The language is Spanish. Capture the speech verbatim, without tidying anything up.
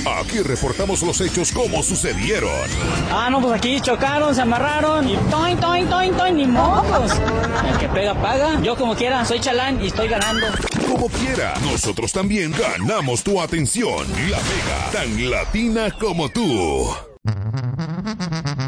Aquí reportamos los hechos como sucedieron. Ah, no, pues aquí chocaron, se amarraron y toin, toin, toin, toin, ni mocos. El que pega, paga. Yo como quiera, soy chalán y estoy ganando. Como quiera, nosotros también ganamos tu atención. La Mega, tan latina como tú.